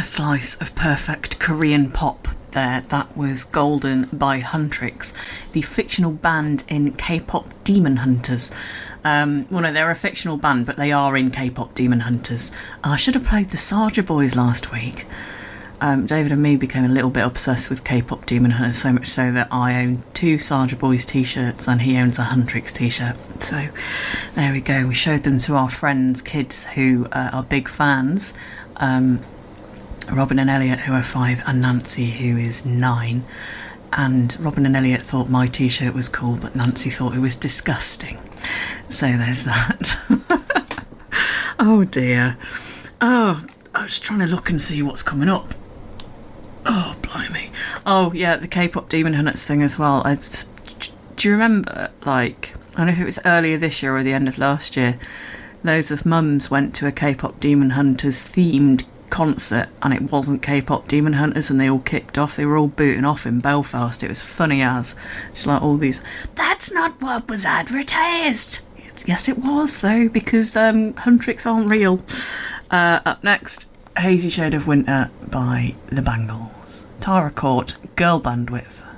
A slice of perfect Korean pop there. That was Golden by Huntrix, the fictional band in K-pop Demon Hunters. Well, no, they're a fictional band, but they are in K-pop Demon Hunters. I should have played the Sarja Boys last week. David and me became a little bit obsessed with K-pop Demon Hunters, so much so that I own 2 Sarja Boys t-shirts and he owns a Huntrix t-shirt. So there we go. We showed them to our friends' kids who are big fans. Robin and Elliot, who are 5, and Nancy, who is 9. And Robin and Elliot thought my t-shirt was cool, but Nancy thought it was disgusting. So there's that. Oh dear. Oh, I was trying to look and see what's coming up. Oh, blimey. Oh, yeah, the K-pop Demon Hunters thing as well. Do you remember, like, I don't know if it was earlier this year or the end of last year, loads of mums went to a K-pop Demon Hunters themed concert and it wasn't K-pop Demon Hunters and they all kicked off. They were all booting off in Belfast. It was funny as. It's like all these, that's not what was advertised. Yes, it was, though, because Huntrix aren't real. Up next, Hazy Shade of Winter by The Bangles. Tara Court, Girl Bandwidth.